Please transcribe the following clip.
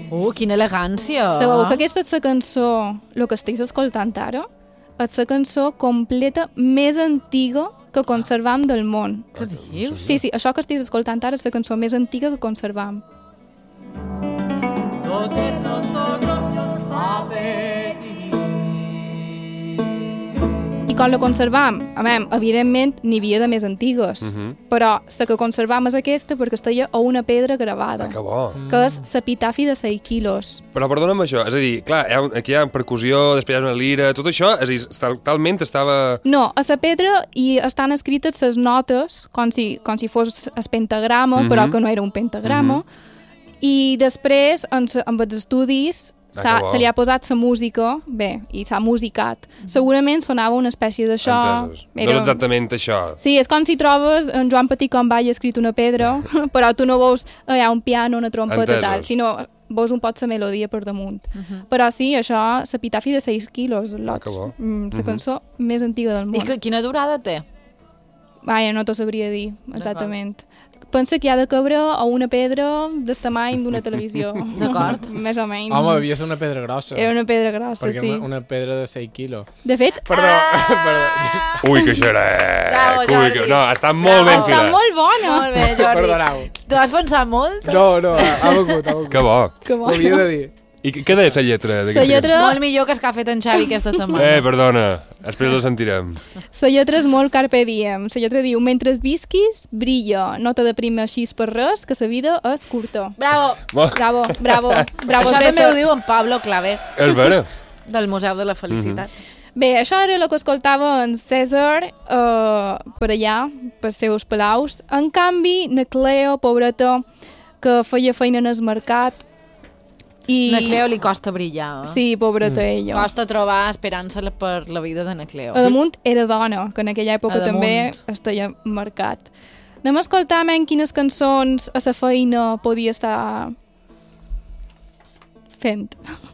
Quina elegància! Sabeu que aquesta és la cançó, el que estiguis escoltant ara, és la cançó completa més antiga que conservam del món. Què dius? Sí, això que estiguis escoltant ara és la cançó més antiga que conservam. I quan la conservam, evidentment n'hi havia de més antigues, però la que conservam és aquesta perquè es a una pedra gravada, Que bo. que és l'epitafi de 6 quilos. Però perdona'm això, és a dir, clar, aquí hi ha percussió, després hi ha una lira, tot això, és a dir, talment estava... No, a la pedra hi estan escrites les notes, com si fos el pentagrama, però que no era un pentagrama, i després, amb els estudis, se li ha posat la música, i s'ha musicat. Segurament sonava una espècie d'això. Entesos. No és exactament això. Sí, és com si trobes en Joan Petit com va escrit una pedra, però tu no veus hi ha un piano, una trompeta, tal, sinó veus un pot la melodia per damunt. Però sí, això, l'epitafi de 6 quilos, la cançó més antiga del món. I quina durada té? Vaja, no t'ho sabria dir, exactament. Pensa que hi ha de cabre a una pedra del tamany d'una televisió. D'acord. Més o menys. Home, havia de ser una pedra grossa. Era una pedra grossa, perquè sí. Una pedra de 6 quilos. De fet... Perdó. Ui, que xerec! Bravo, Jordi. No, està molt ben Està filat. molt bona. Molt bé, Jordi. Perdoneu. Tu has pensat molt? No, ha begut. Que bo. Que Ho bona. havia de dir. I què deia la lletra? La lletra... Molt millor que el que ha fet en Xavi aquesta setmana. Perdona, després la sentirem. La lletra és molt carpe diem. La lletra diu, mentre visquis, brilla. No te deprimeixis per res, que la vida és curta. Bravo! Bravo. Això també ho diu en Pablo Claver, És vera. del Museu de la Felicitat. Bé, això era el que escoltava en César per allà, per seus palaus. En canvi, na Cleo, pobreta, que feia feina en el mercat, i... Na Cleo li costa brillar. Sí, pobreta ella. Costa trobar esperança per la vida de na Cleo. A damunt era dona, que en aquella època també estava marcat. Anem a escoltar en quines cançons a la feina podia estar fent.